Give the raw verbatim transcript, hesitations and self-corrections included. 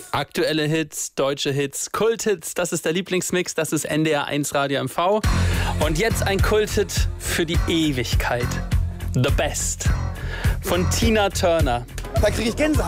Aktuelle Hits, deutsche Hits, Kulthits, das ist der Lieblingsmix, das ist N D R eins Radio M V. Und jetzt ein Kulthit für die Ewigkeit. The Best von Tina Turner. Da kriege ich Gänsehaut.